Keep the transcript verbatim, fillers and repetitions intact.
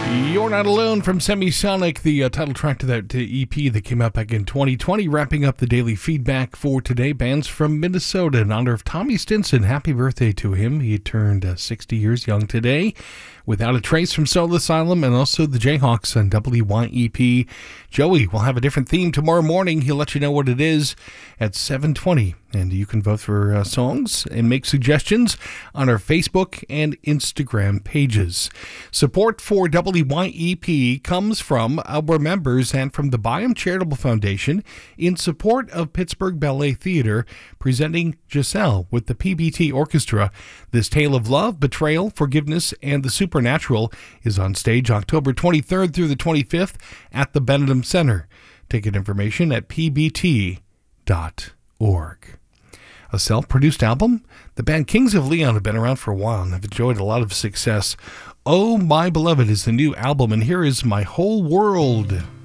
You're Not Alone from Semisonic, the uh, title track to that to E P that came out back in twenty twenty. Wrapping up the daily feedback for today, bands from Minnesota in honor of Tommy Stinson. Happy birthday to him. He turned uh, sixty years young today. Without a Trace from Soul Asylum, and also the Jayhawks on W Y E P. Joey will have a different theme tomorrow morning. He'll let you know what it is at seven twenty. And you can vote for uh, songs and make suggestions on our Facebook and Instagram pages. Support for W Y E P comes from our members and from the Byam Charitable Foundation in support of Pittsburgh Ballet Theater, presenting Giselle with the P B T Orchestra. This tale of love, betrayal, forgiveness, and the supernatural is on stage October twenty-third through the twenty-fifth at the Benedum Center. Ticket information at p b t dot org. A self-produced album? The band Kings of Leon have been around for a while and have enjoyed a lot of success. Oh My Beloved is the new album, and here is My Whole World.